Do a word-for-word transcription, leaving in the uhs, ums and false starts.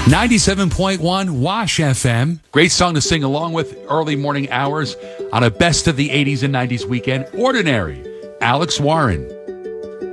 ninety-seven point one Wash F M. Great song to sing along with early morning hours on a best of the eighties and nineties weekend. Ordinary, Alex Warren.